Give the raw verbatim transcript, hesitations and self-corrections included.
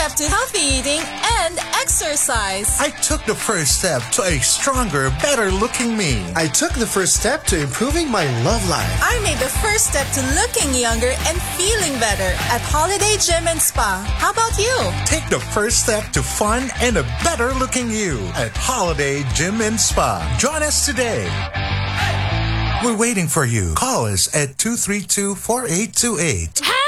step to healthy eating and exercise. I took the first step to a stronger, better-looking me. I took the first step to improving my love life. I made the first step to looking younger and feeling better at Holiday Gym and Spa. How about you? Take the first step to fun and a better-looking you at Holiday Gym and Spa. Join us today. We're waiting for you. Call us at two three two, four eight two eight.